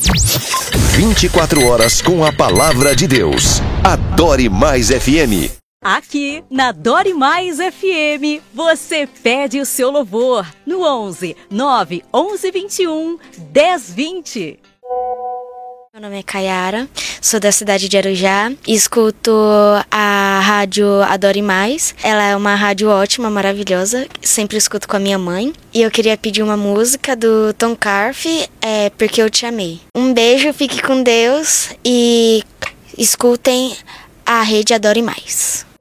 24 horas com a palavra de Deus. Adore Mais FM. Aqui na Adore Mais FM, você pede o seu louvor no 11 9 11 21 10 20. Meu nome é Kayara, sou da cidade de Arujá e escuto a rádio Adore Mais. Ela é uma rádio ótima, maravilhosa, sempre escuto com a minha mãe. E eu queria pedir uma música do Tom Carfe, Porque Eu Te Amei. Um beijo, fique com Deus e escutem a rede Adore Mais.